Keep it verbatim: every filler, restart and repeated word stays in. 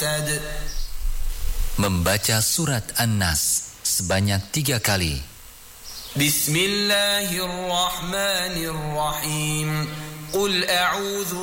حسد. Membaca surat An-Nas sebanyak tiga kali. Bismillahirrahmanirrahim. Qul a'udzu